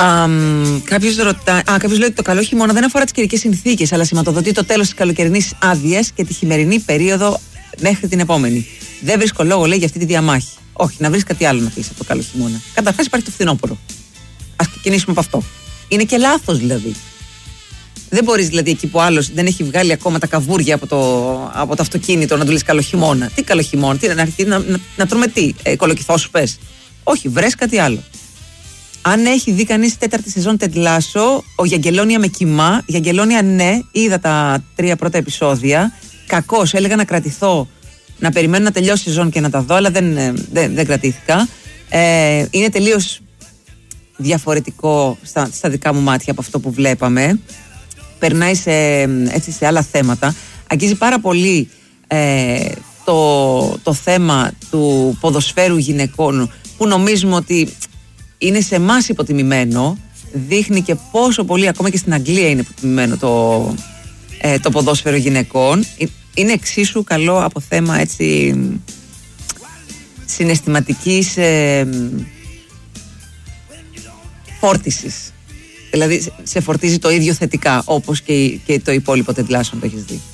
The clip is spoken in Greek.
Κάποιος λέει ότι το καλό χειμώνα δεν αφορά τις καιρικές συνθήκες, αλλά σηματοδοτεί το τέλος της καλοκαιρινής άδειας και τη χειμερινή περίοδο μέχρι την επόμενη. Δεν βρίσκω λόγο, λέει, για αυτή τη διαμάχη. Όχι, να βρεις κάτι άλλο να πεις από το καλό χειμώνα. Καταρχάς υπάρχει το φθινόπωρο. Ας ξεκινήσουμε από αυτό. Είναι και λάθος δηλαδή. Δεν μπορείς δηλαδή εκεί που άλλος δεν έχει βγάλει ακόμα τα καβούρια από το αυτοκίνητο να του λες καλό χειμώνα. Τι καλό χειμώνα, να τρώμε τι, κολοκυθόσουπες. Όχι, βρες κάτι άλλο. Αν έχει δει κανείς τέταρτη σεζόν Ted Lasso, ο Γιαγγελόνια με κοιμά. Γιαγγελόνια, ναι, είδα τα 3 πρώτα επεισόδια. Κακώς, έλεγα να κρατηθώ, να περιμένω να τελειώσει η σεζόν και να τα δω, αλλά δεν κρατήθηκα. Είναι τελείως διαφορετικό στα δικά μου μάτια από αυτό που βλέπαμε. Περνάει σε άλλα θέματα. Αγγίζει πάρα πολύ το θέμα του ποδοσφαίρου γυναικών, που νομίζουμε ότι είναι σε εμάς υποτιμημένο. Δείχνει και πόσο πολύ ακόμα και στην Αγγλία είναι υποτιμημένο το ποδόσφαιρο γυναικών. Είναι εξίσου καλό από θέμα έτσι συναισθηματικής φόρτισης. Δηλαδή σε φορτίζει το ίδιο θετικά όπως και το υπόλοιπο Ted Lasso, το έχεις δει.